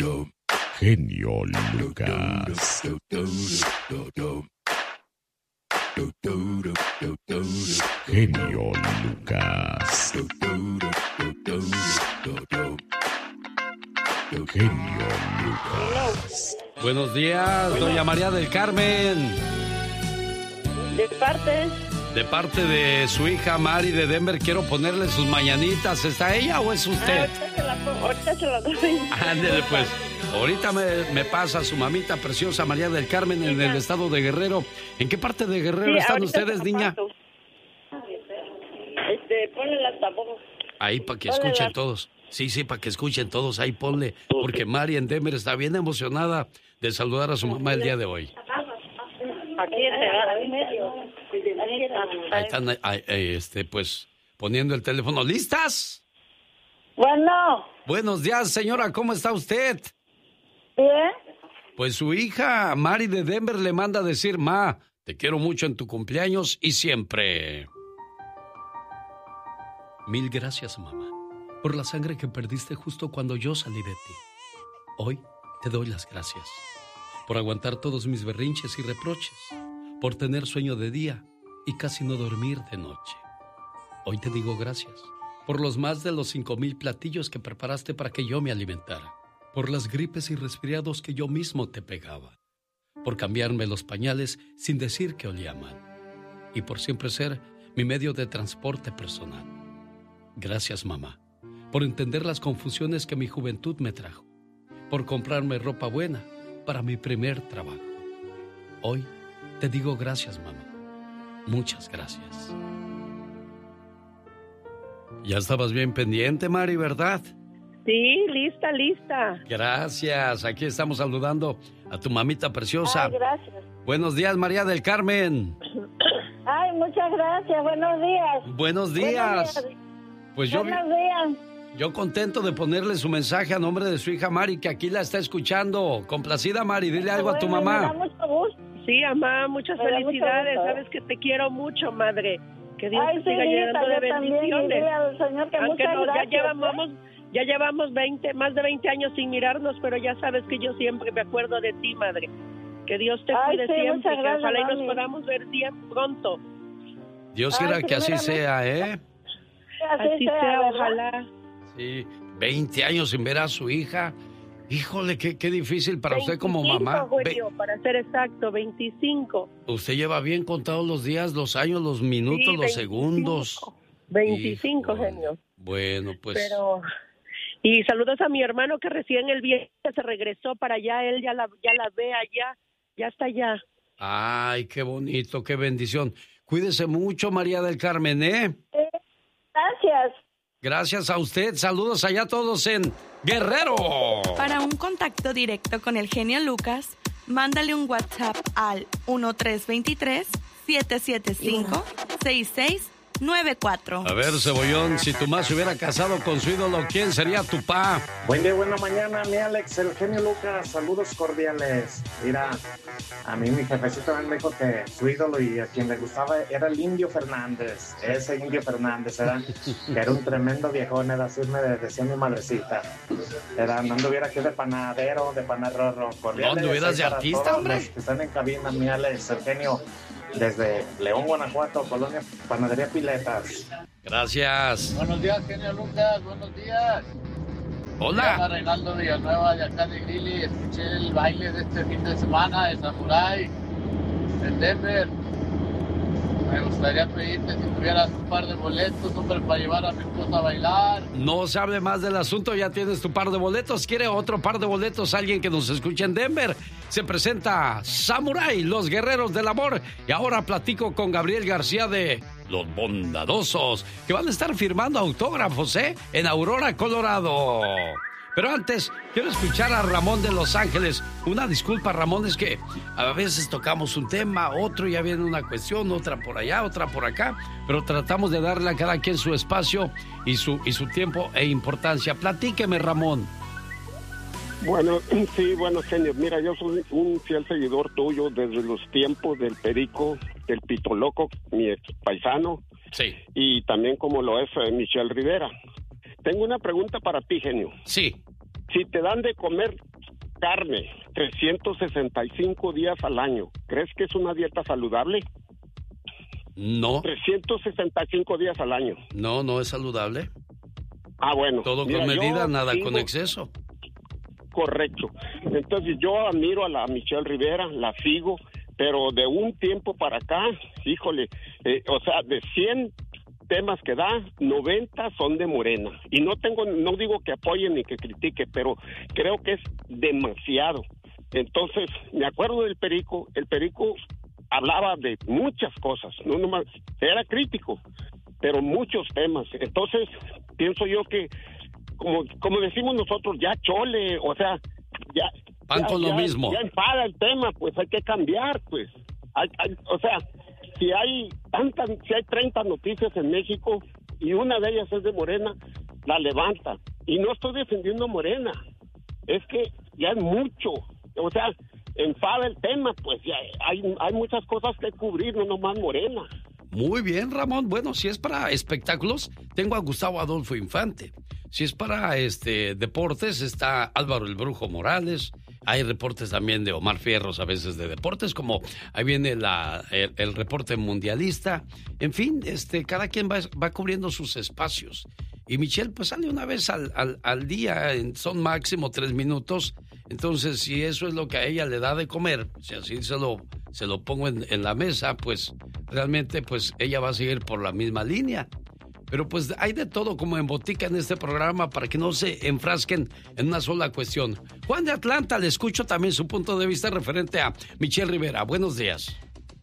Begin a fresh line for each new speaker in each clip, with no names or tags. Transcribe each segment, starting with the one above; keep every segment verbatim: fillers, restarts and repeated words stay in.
Genio Lucas. Genio Lucas. Genio Lucas.
Buenos días, doña María del Carmen.
¿De parte?
De parte de su hija Mari de Denver, quiero ponerle sus mañanitas. ¿Está ella o es usted?
Ah, ahorita se la pongo, ahorita se la doy.
Ándele pues. Ahorita me, me pasa su mamita preciosa María del Carmen en el estado de Guerrero. ¿En qué parte de Guerrero
Sí,
están
ahorita
ustedes,
se la
niña?
paso. Este, ponle la tabón.
Ahí para que
Ponle
escuchen
la-
todos. Sí, sí, para que escuchen todos. Ahí ponle. Porque Mari en Denver está bien emocionada de saludar a su mamá el día de hoy.
Aquí en el medio.
Ahí están, ahí, ahí, este, pues, poniendo el teléfono. ¿Listas?
Bueno,
Buenos días, señora. ¿Cómo está usted?
¿bien?
Pues su hija Mari de Denver le manda a decir, ma, te quiero mucho en tu cumpleaños y siempre. Mil gracias, mamá, por la sangre que perdiste justo cuando yo salí de ti. Hoy te doy las gracias por aguantar todos mis berrinches y reproches, por tener sueño de día y casi no dormir de noche. Hoy te digo gracias por los más de los cinco mil platillos que preparaste para que yo me alimentara, por las gripes y resfriados que yo mismo te pegaba, por cambiarme los pañales sin decir que olía mal y por siempre ser mi medio de transporte personal. Gracias, mamá, por entender las confusiones que mi juventud me trajo, por comprarme ropa buena para mi primer trabajo. Hoy te digo gracias, mamá. Muchas gracias. Ya estabas bien pendiente, Mari, ¿verdad?
Sí, lista, lista.
Gracias. Aquí estamos saludando a tu mamita preciosa.
Ay, gracias.
Buenos días, María del Carmen.
Ay, muchas gracias. Buenos días.
Buenos días.
Buenos días.
Pues yo,
Buenos días.
yo contento de ponerle su mensaje a nombre de su hija Mari, que aquí la está escuchando. Complacida, Mari, dile algo a tu
Bueno, me da
mamá.
mucho gusto.
Sí, mamá, muchas
Me da
felicidades.
mucho gusto.
Sabes que te quiero mucho, madre. Que Dios
Ay,
te
sí,
siga
hija,
llenando de
yo también. Y
bendiciones.
dile al Señor que
Aunque
muchas
nos- ya
gracias.
llevamos, ya llevamos veinte, más de veinte años sin mirarnos, pero ya sabes que yo siempre me acuerdo de ti, madre. Que Dios te
Ay,
cuide
sí,
siempre,
muchas
que
gracias,
ojalá y nos
mami.
podamos ver bien pronto.
Dios
Ay,
quiera que así
primeramente-
sea, ¿eh?
Así,
Así sea,
¿verdad?
ojalá.
Sí, veinte años sin ver a su hija. Híjole, qué, qué difícil para usted como mamá. Ve-
Julio, para ser exacto, veinticinco.
usted lleva bien contados los días, los años, los minutos,
Sí,
los
veinticinco.
segundos.
veinticinco,
Híjole.
genio.
Bueno, pues...
Pero y saludos a mi hermano que recién el viernes se regresó para allá, él ya la ya la ve allá, ya está allá.
Ay, qué bonito, qué bendición. Cuídese mucho, María del Carmen, ¿eh?
Eh, Gracias.
Gracias a usted. Saludos allá todos en Guerrero.
Para un contacto directo con el genio Lucas, mándale un WhatsApp al uno tres dos tres, siete siete cinco, seis seis nueve cuatro.
A ver, Cebollón, si tu mamá se hubiera casado con su ídolo, ¿quién sería tu pa?
Buen día, buena mañana, mi Alex, el genio Lucas, saludos cordiales. Mira, a mí mi jefecito me dijo que su ídolo y a quien le gustaba era el Indio Fernández. Ese Indio Fernández era, que era un tremendo viejón, era así me decía mi madrecita. Era, no anduviera aquí de panadero, de panarrorro.
¿No anduvieras de
para
artista,
todos
hombre?
los que están en cabina, mi Alex, el genio, desde León, Guanajuato, Colonia Panadería Piletas.
Gracias.
Buenos días, genio Lucas, buenos días.
Hola.
Llama Reinaldo Villanueva de acá de Grilly. Escuché el baile de este fin de semana de Samurai en Denver. Me gustaría pedirte si tuvieras un par de boletos, hombre, para llevar a mi esposa a bailar.
No se hable más del asunto, ya tienes tu par de boletos. ¿Quiere otro par de boletos? Alguien que nos escuche en Denver. Se presenta Samurai, los guerreros del amor. Y ahora platico con Gabriel García de Los Bondadosos, que van a estar firmando autógrafos, ¿eh? En Aurora, Colorado. Pero antes, quiero escuchar a Ramón de Los Ángeles. Una disculpa, Ramón, es que a veces tocamos un tema, otro ya viene una cuestión, otra por allá, otra por acá, pero tratamos de darle a cada quien su espacio y su, y su tiempo e importancia. Platíqueme, Ramón.
Bueno, sí, bueno, genio. Mira, yo soy un fiel seguidor tuyo desde los tiempos del Perico, del Pito Loco, mi ex paisano.
Sí.
Y también como lo es eh, Michelle Rivera. Tengo una pregunta para ti, genio.
Sí.
Si te dan de comer carne trescientos sesenta y cinco días al año. ¿Crees que es una dieta saludable?
No.
trescientos sesenta y cinco días al año.
No, no es saludable.
Ah, bueno.
Todo
Mira,
con medida, nada
sigo...
con exceso.
Correcto. Entonces yo admiro a la Michelle Rivera, la sigo, pero de un tiempo para acá, híjole, eh, o sea, de cien temas que da, noventa son de Morena. Y no tengo, no digo que apoye ni que critique, pero creo que es demasiado. Entonces, me acuerdo del Perico, el Perico hablaba de muchas cosas, no nomás, era crítico, pero muchos temas. Entonces, pienso yo que, como, como decimos nosotros, ya chole, o sea, ya...
Van
ya,
con lo
ya,
mismo.
Ya enfada el tema, pues hay que cambiar, pues. Hay, hay, o sea, si hay tantas, si hay treinta noticias en México y una de ellas es de Morena, la levanta. Y no estoy defendiendo a Morena, es que ya es mucho. O sea, enfada el tema, pues ya hay, hay muchas cosas que cubrir, no nomás Morena.
Muy bien, Ramón. Bueno, si es para espectáculos, tengo a Gustavo Adolfo Infante. Si es para este deportes, está Álvaro el Brujo Morales. Hay reportes también de Omar Fierros, a veces de deportes, como ahí viene la, el, el reporte mundialista. En fin, este, cada quien va, va cubriendo sus espacios. Y Michelle, pues sale una vez al, al, al día, en, son máximo tres minutos. Entonces, si eso es lo que a ella le da de comer, si así se lo, se lo pongo en, en la mesa, pues realmente pues ella va a seguir por la misma línea. Pero pues hay de todo como en botica en este programa para que no se enfrasquen en una sola cuestión. Juan de Atlanta, le escucho también su punto de vista referente a Michelle Rivera. Buenos días.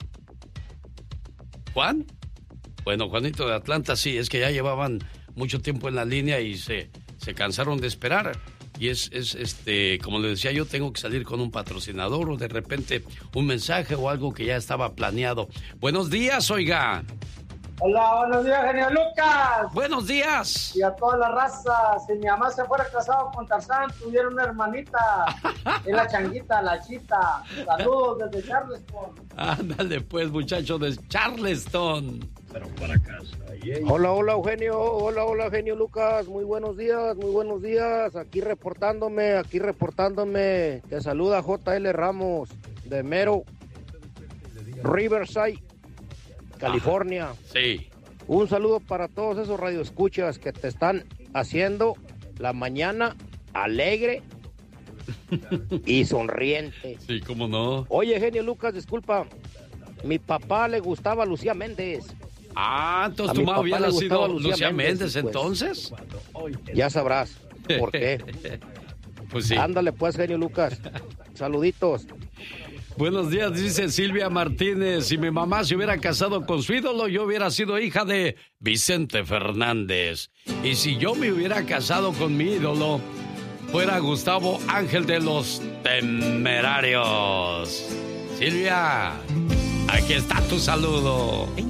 ¿Juan? Bueno, Juanito de Atlanta, sí, es que ya llevaban mucho tiempo en la línea y se, se cansaron de esperar. Y es, es, este, como le decía yo, tengo que salir con un patrocinador o de repente un mensaje o algo que ya estaba planeado. Buenos días, oiga.
Hola, buenos días, genio Lucas.
Buenos días.
Y a toda la raza. Si mi mamá se fuera casado con Tarzán, tuviera una hermanita. Es la changuita, la chita. Saludos desde Charleston.
Ándale pues, muchacho de Charleston.
Pero para casa. Yeah.
Hola, hola, Eugenio. Hola, hola, genio Lucas. Muy buenos días, muy buenos días. Aquí reportándome, aquí reportándome. Te saluda J L Ramos de Mero, Riverside, California.
Ajá, sí.
Un saludo para todos esos radioescuchas que te están haciendo la mañana alegre y sonriente.
Sí, cómo no.
Oye, genio Lucas, disculpa. Mi papá le gustaba Lucía Méndez.
Ah, entonces tu mamá hubiera sido Lucía, Lucía Méndez, Méndez,
pues,
entonces.
Ya sabrás por qué.
Pues sí.
Ándale pues, genio Lucas. Saluditos.
Buenos días, dice Silvia Martínez. Si mi mamá se hubiera casado con su ídolo, yo hubiera sido hija de Vicente Fernández. Y si yo me hubiera casado con mi ídolo, fuera Gustavo Ángel de los Temerarios. Silvia, aquí está tu saludo.